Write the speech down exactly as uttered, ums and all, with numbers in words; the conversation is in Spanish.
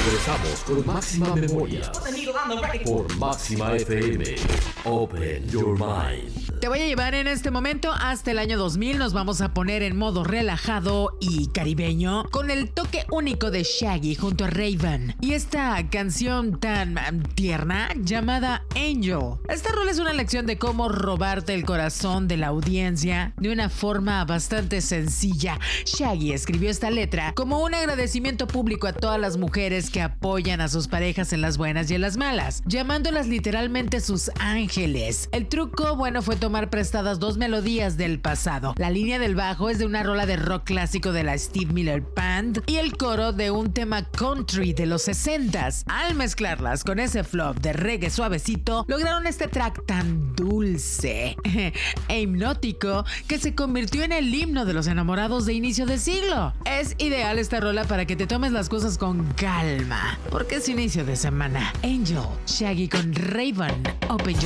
Regresamos con Máxima Memoria por Máxima F M. Open your mind. Te voy a llevar en este momento hasta el año dos mil. Nos vamos a poner en modo relajado y caribeño con el toque único de Shaggy junto a Raven y esta canción tan um, tierna llamada Angel. Esta rola es una lección de cómo robarte el corazón de la audiencia de una forma bastante sencilla. Shaggy escribió esta letra como un agradecimiento público a todas las mujeres que apoyan a sus parejas en las buenas y en las malas, llamándolas literalmente sus ángeles. El truco, bueno, fue tomar prestadas dos melodías del pasado. La línea del bajo es de una rola de rock clásico de la Steve Miller Band y el coro de un tema country de los sesentas. Al mezclarlas con ese flop de reggae suavecito, lograron este track tan dulce e hipnótico que se convirtió en el himno de los enamorados de inicio de siglo. Es ideal esta rola para que te tomes las cosas con calma, porque es inicio de semana. Angel, Shaggy con Raven, Open Your